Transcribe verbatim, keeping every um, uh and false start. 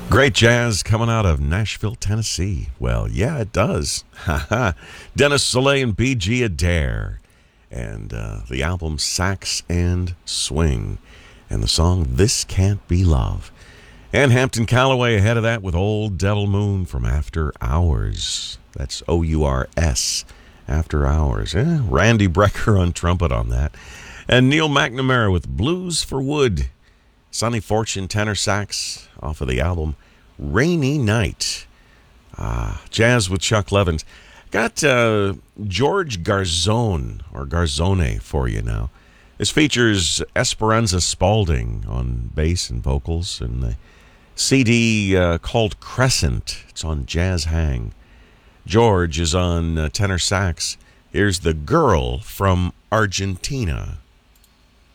Great jazz coming out of Nashville, Tennessee. Well, yeah, it does. Dennis Soleil and B G Adair. And uh, the album Sax and Swing. And the song This Can't Be Love. And Hampton Calloway ahead of that with Old Devil Moon from After Hours. That's O U R S, After Hours. Eh, Randy Brecker on trumpet on that. And Neil McNamara with Blues for Wood. Sonny Fortune tenor sax off of the album Rainy Night. Ah, jazz with Chuck Levins. Got uh, George Garzone, or Garzone for you now. This features Esperanza Spalding on bass and vocals, and the C D uh, called Crescent. It's on Jazz Hang. George is on uh, tenor sax. Here's The Girl from Argentina.